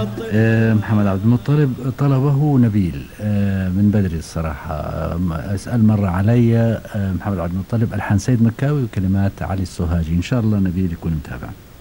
محمد عبد المطلب طلبه نبيل من بدري الصراحة. أسأل مرة علي محمد عبد المطلب، ألحان سيد مكاوي وكلمات علي السوهاجي. إن شاء الله نبيل يكون متابع.